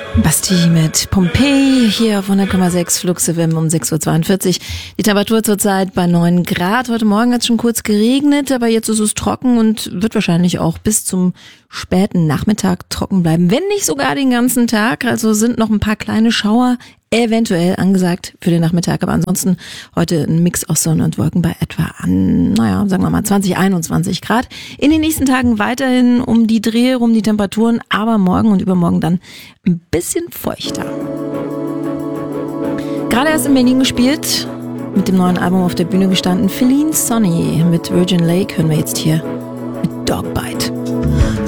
Basti mit Pompeii hier auf 100,6 Flux FM um 6.42 Uhr. Die Temperatur zurzeit bei 9 Grad. Heute Morgen hat es schon kurz geregnet, aber jetzt ist es trocken und wird wahrscheinlich auch bis zum späten Nachmittag trocken bleiben. Wenn nicht sogar den ganzen Tag. Also sind noch ein paar kleine Schauer eventuell angesagt für den Nachmittag. Aber ansonsten heute ein Mix aus Sonne und Wolken bei etwa sagen wir mal 20, 21 Grad. In den nächsten Tagen weiterhin um die Dreh rum die Temperaturen, aber morgen und übermorgen dann ein bisschen feuchter. Gerade erst in Berlin gespielt, mit dem neuen Album auf der Bühne gestanden. Feline Sonny mit Virgin Lake hören wir jetzt hier mit Dogbite.